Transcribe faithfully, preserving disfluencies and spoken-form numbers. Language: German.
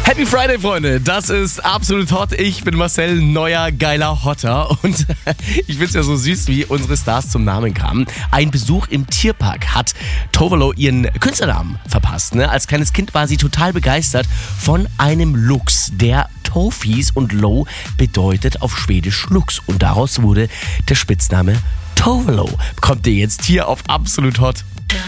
Happy Friday, Freunde. Das ist absolut hot. Ich bin Marcel, neuer geiler Hotter. Und ich find's ja so süß, wie unsere Stars zum Namen kamen. Ein Besuch im Tierpark hat Tovolo ihren Künstlernamen verpasst. Ne? Als kleines Kind war sie total begeistert von einem Luchs, der Tofis, und Lo bedeutet auf Schwedisch Luchs. Und daraus wurde der Spitzname Tovolo. Bekommt ihr jetzt hier auf absolut hot.